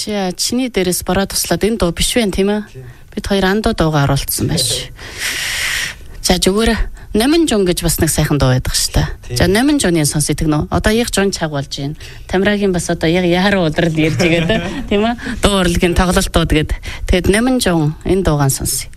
чиний дээрээс бороо туслаад энэ дуу биш вэ тийм ээ? Бид хоёр андуу дуугаа оруулсан байж. За зүгээр Номин жон гэж бас нэг сайхан дуу байдаг шүү дээ. За Номин жоны сонсдог нөө. Одоо яг жон чаг болж байна. Тамирагийн бас одоо яг яаруу удрал ярьж байгаа тийм ээ. Дуу урлагийн тоглолтууд гээд. Тэгээд Номин жон энэ дуугаан сонсъё.